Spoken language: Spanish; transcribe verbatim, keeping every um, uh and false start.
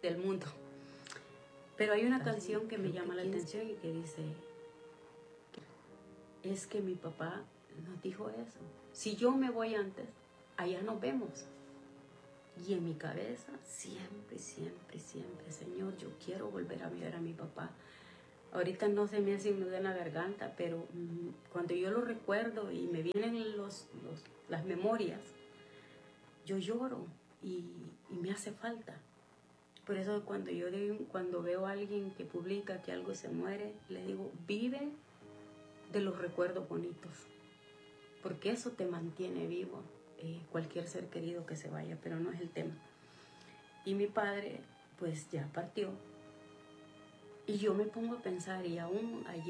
del mundo. Pero hay una canción que me llama la atención y que dice, es que mi papá nos dijo eso. Si yo me voy antes, allá nos vemos. Y en mi cabeza, siempre, siempre, siempre, Señor, yo quiero volver a ver a mi papá. Ahorita no se me hace un nudo en la garganta, pero mmm, cuando yo lo recuerdo y me vienen los, los, las memorias, yo lloro y, y me hace falta. Por eso cuando yo de, cuando veo a alguien que publica que algo se muere, le digo, vive de los recuerdos bonitos, porque eso te mantiene vivo. Eh, cualquier ser querido que se vaya, pero no es el tema. Y mi padre pues ya partió y yo me pongo a pensar, y aún ayer